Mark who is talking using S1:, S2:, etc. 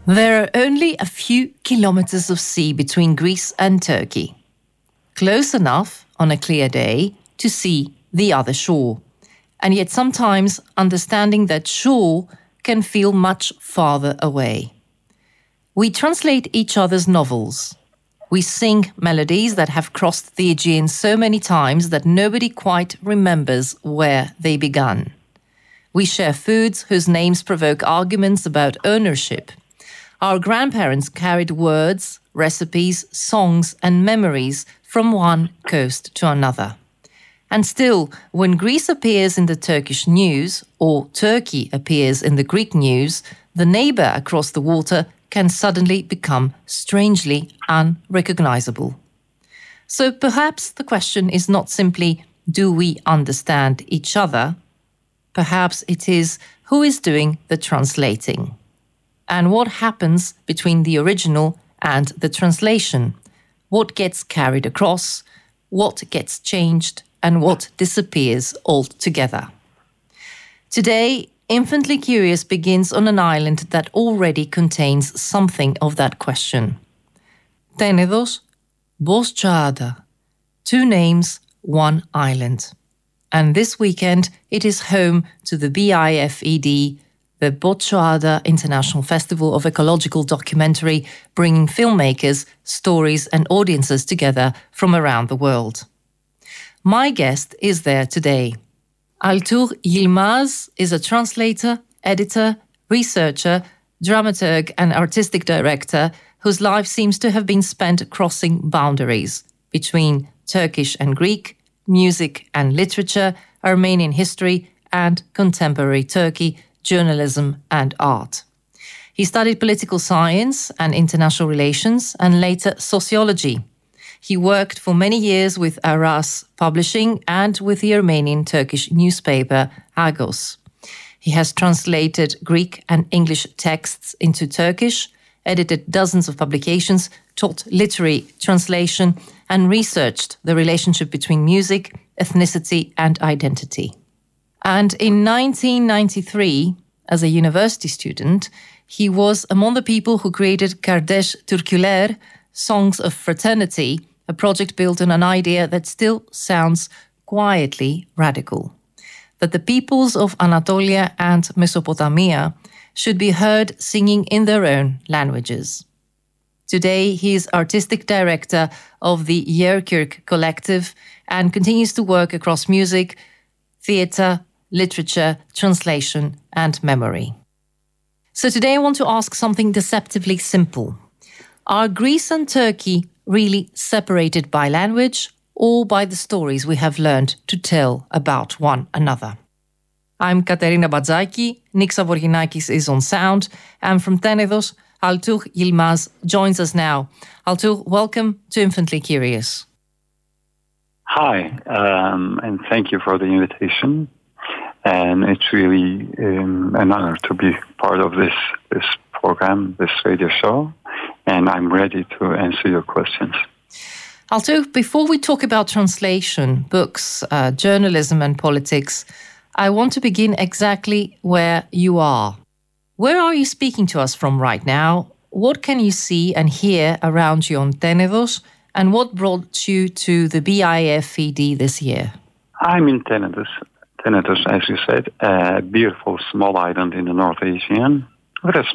S1: There are only a few kilometers of sea between Greece and Turkey. Close enough on a clear day to see the other shore. And yet sometimes understanding that shore can feel much farther away. We translate each other's novels. We sing melodies that have crossed the Aegean so many times that nobody quite remembers where they began. We share foods whose names provoke arguments about ownership. Our grandparents carried words, recipes, songs, and memories from one coast to another. And still, when Greece appears in the Turkish news, or Turkey appears in the Greek news, the neighbor across the water can suddenly become strangely unrecognizable. So perhaps the question is not simply, do we understand each other? Perhaps it is, who is doing the translating? And what happens between the original and the translation? What gets carried across? What gets changed? And what disappears altogether? Today, Infinitely Curious begins on an island that already contains something of that question. Tenedos, Boscaada. 2 names, 1 island. And this weekend, it is home to the BIFED, the Boscaada International Festival of Ecological Documentary, bringing filmmakers, stories and audiences together from around the world. My guest is there today. Altuğ Yılmaz is a translator, editor, researcher, dramaturg and artistic director whose life seems to have been spent crossing boundaries between Turkish and Greek, music and literature, Armenian history and contemporary Turkey, journalism and art. He studied political science and international relations and later sociology. He worked for many years with Aras Publishing and with the Armenian-Turkish newspaper Agos. He has translated Greek and English texts into Turkish, edited dozens of publications, taught literary translation, and researched the relationship between music, ethnicity, and identity. And in 1993, as a university student, he was among the people who created Kardeş Türküler, Songs of Fraternity, a project built on an idea that still sounds quietly radical. That the peoples of Anatolia and Mesopotamia should be heard singing in their own languages. Today, he is artistic director of the Yerkirk Collective and continues to work across music, theatre, literature, translation, and memory. So today I want to ask something deceptively simple. Are Greece and Turkey really separated by language or by the stories we have learned to tell about one another? I'm Katerina Badzaki, Nixa Vorginakis is on sound, and from Tenedos, Altuğ Yılmaz joins us now. Altuğ, welcome to Infinitely Curious.
S2: Hi, and thank you for the invitation. And it's really an honor to be part of this program, this radio show. And I'm ready to answer your questions.
S1: Altuğ, before we talk about translation, books, journalism and politics, I want to begin exactly where you are. Where are you speaking to us from right now? What can you see and hear around you on Tenedos? And what brought you to the BIFED this year?
S2: I'm in Tenedos. Tenedos, as you said, a beautiful small island in the North Aegean with a